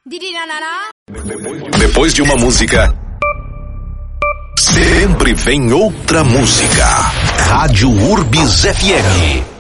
Depois de uma música, sempre vem outra música. Rádio Urbis FM.